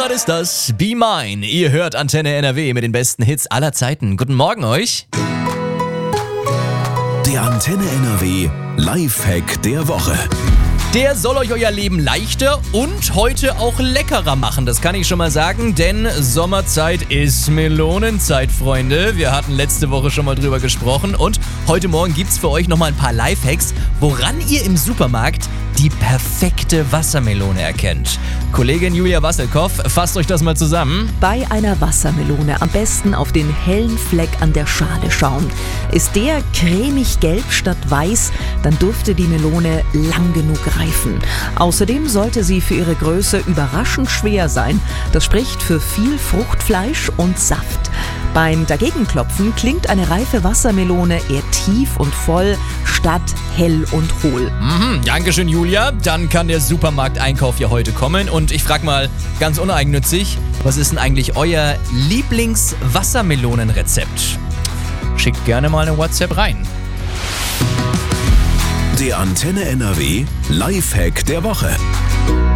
Konrad ist das, Be Mine. Ihr hört Antenne NRW mit den besten Hits aller Zeiten. Guten Morgen euch. Der Antenne NRW Lifehack der Woche. Der soll euch euer Leben leichter und heute auch leckerer machen. Das kann ich schon mal sagen, denn Sommerzeit ist Melonenzeit, Freunde. Wir hatten letzte Woche schon mal drüber gesprochen und heute Morgen gibt's für euch nochmal ein paar Lifehacks, woran ihr im Supermarkt die perfekte Wassermelone erkennt. Kollegin Julia Wasselkoff, fasst euch das mal zusammen. Bei einer Wassermelone am besten auf den hellen Fleck an der Schale schauen. Ist der cremig gelb statt weiß, dann dürfte die Melone lang genug reifen. Außerdem sollte sie für ihre Größe überraschend schwer sein. Das spricht für viel Fruchtfleisch und Saft. Beim Dagegenklopfen klingt eine reife Wassermelone eher tief und voll statt hell und hohl. Dankeschön, Julia. Dann kann der Supermarkteinkauf ja heute kommen. Und ich frage mal ganz uneigennützig, was ist denn eigentlich euer Lieblings-Wassermelonenrezept? Schickt gerne mal eine WhatsApp rein. Der Antenne NRW Lifehack der Woche.